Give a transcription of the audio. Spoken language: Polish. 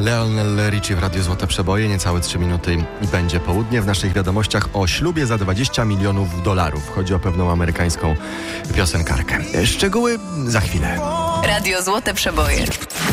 Lionel Richie w Radiu Złote Przeboje, niecałe 3 minuty i będzie południe. W naszych wiadomościach o ślubie za $20 milionów. Chodzi o pewną amerykańską piosenkarkę. Szczegóły za chwilę. Radio Złote Przeboje.